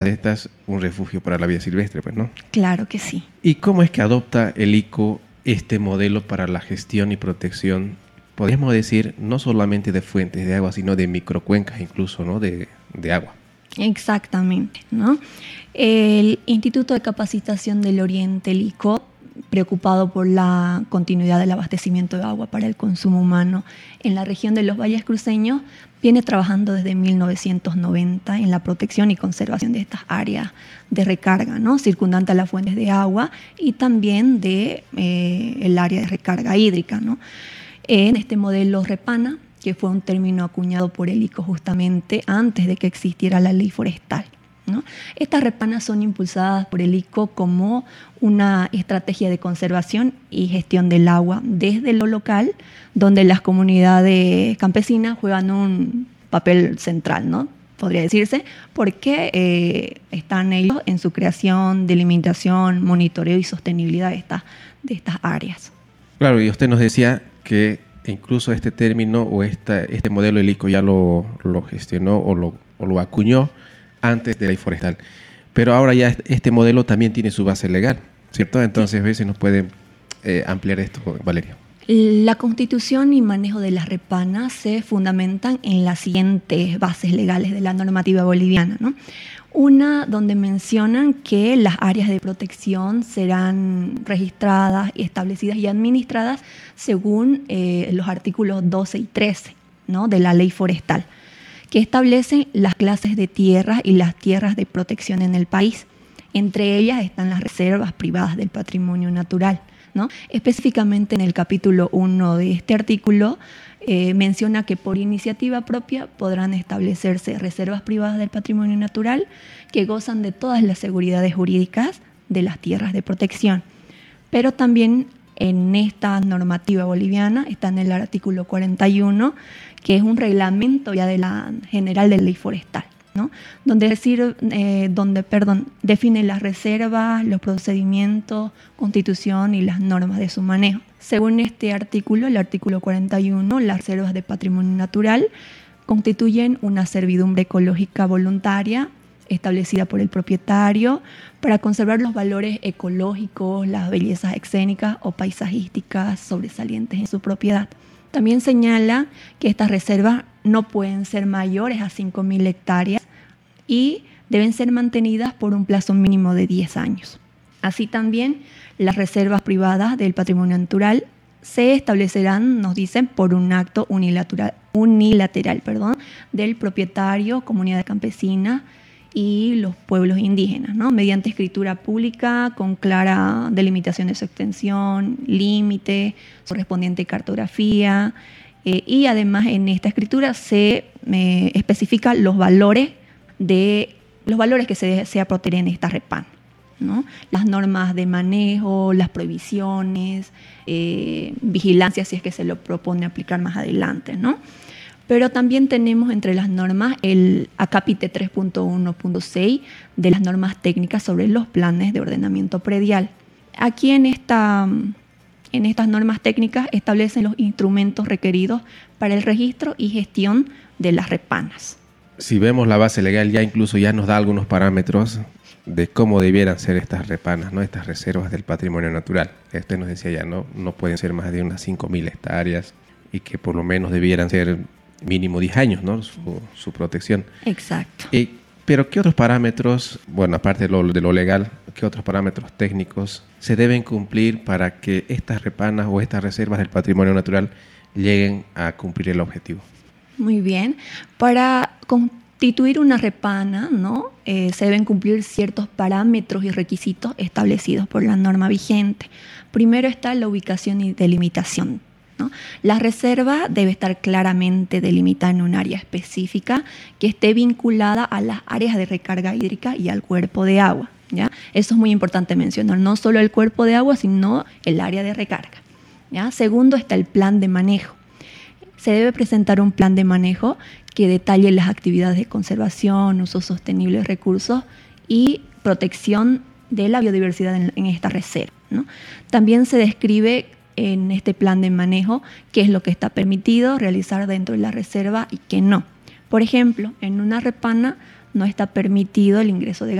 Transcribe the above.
de estas un refugio para la vida silvestre, pues, ¿no? Claro que sí. ¿Y cómo es que adopta el ICO este modelo para la gestión y protección, podríamos decir, no solamente de fuentes de agua, sino de microcuencas incluso, ¿no? de agua? Exactamente, ¿no? El Instituto de Capacitación del Oriente, el ICO, preocupado por la continuidad del abastecimiento de agua para el consumo humano en la región de los valles cruceños, viene trabajando desde 1990 en la protección y conservación de estas áreas de recarga, ¿no? Circundante a las fuentes de agua y también de el área de recarga hídrica, ¿no? En este modelo REPANA, que fue un término acuñado por el ICO justamente antes de que existiera la ley forestal, ¿no? Estas repanas son impulsadas por el ICO como una estrategia de conservación y gestión del agua desde lo local, donde las comunidades campesinas juegan un papel central, ¿no? Podría decirse, porque están ellos en su creación, delimitación, monitoreo y sostenibilidad de estas áreas. Claro, y usted nos decía que incluso este término o este modelo el ICO ya lo gestionó o lo acuñó antes de la ley forestal. Pero ahora ya este modelo también tiene su base legal, ¿cierto? Entonces, a veces nos puede ampliar esto, Valeria. La constitución y manejo de las repanas se fundamentan en las siguientes bases legales de la normativa boliviana, ¿no? Una donde mencionan que las áreas de protección serán registradas, establecidas y administradas según los artículos 12 y 13, ¿no? De la ley forestal, que establecen las clases de tierras y las tierras de protección en el país. Entre ellas están las reservas privadas del patrimonio natural, ¿no? Específicamente en el capítulo 1 de este artículo menciona que por iniciativa propia podrán establecerse reservas privadas del patrimonio natural que gozan de todas las seguridades jurídicas de las tierras de protección. Pero también en esta normativa boliviana está en el artículo 41, que es un reglamento ya de la general de ley forestal, ¿no? Donde define las reservas, los procedimientos, constitución y las normas de su manejo. Según este artículo, el artículo 41, las reservas de patrimonio natural constituyen una servidumbre ecológica voluntaria establecida por el propietario para conservar los valores ecológicos, las bellezas escénicas o paisajísticas sobresalientes en su propiedad. También señala que estas reservas no pueden ser mayores a 5.000 hectáreas y deben ser mantenidas por un plazo mínimo de 10 años. Así también, las reservas privadas del patrimonio natural se establecerán, nos dicen, por un acto unilateral, del propietario, comunidad campesina y los pueblos indígenas, ¿no? Mediante escritura pública con clara delimitación de su extensión, límite, su correspondiente cartografía, y además en esta escritura se especifica los valores que se desea proteger en esta REPAN, ¿no? Las normas de manejo, las prohibiciones, vigilancia si es que se lo propone aplicar más adelante, ¿no? Pero también tenemos entre las normas el acápite 3.1.6 de las normas técnicas sobre los planes de ordenamiento predial. Aquí en estas normas técnicas establecen los instrumentos requeridos para el registro y gestión de las repanas. Si vemos la base legal, ya incluso ya nos da algunos parámetros de cómo debieran ser estas repanas, ¿no? Estas reservas del patrimonio natural. Usted nos decía ya, no pueden ser más de unas 5.000 hectáreas y que por lo menos debieran ser mínimo 10 años, ¿no? Su protección. Exacto. Pero ¿qué otros parámetros, bueno, aparte de lo legal, qué otros parámetros técnicos se deben cumplir para que estas repanas o estas reservas del patrimonio natural lleguen a cumplir el objetivo? Muy bien. Para constituir una repana, ¿no? Se deben cumplir ciertos parámetros y requisitos establecidos por la norma vigente. Primero está la ubicación y delimitación, ¿no? La reserva debe estar claramente delimitada en un área específica que esté vinculada a las áreas de recarga hídrica y al cuerpo de agua, ¿ya? Eso es muy importante mencionar, no solo el cuerpo de agua, sino el área de recarga, ¿ya? Segundo está el plan de manejo. Se debe presentar un plan de manejo que detalle las actividades de conservación, uso sostenible de recursos y protección de la biodiversidad en esta reserva, ¿no? También se describe en este plan de manejo qué es lo que está permitido realizar dentro de la reserva y qué no. Por ejemplo, en una repana no está permitido el ingreso de